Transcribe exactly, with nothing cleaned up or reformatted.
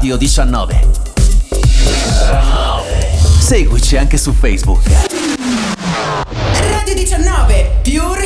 Radio diciannove. diciannove. Seguici anche su Facebook. Radio diciannove, più